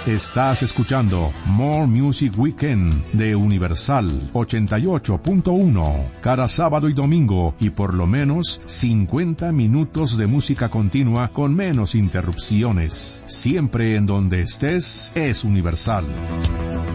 Estás escuchando More Music Weekend de Universal 88.1. Cada sábado y domingo y por lo menos 50 minutos de música continua con menos interrupciones. Siempre en donde estés es Universal.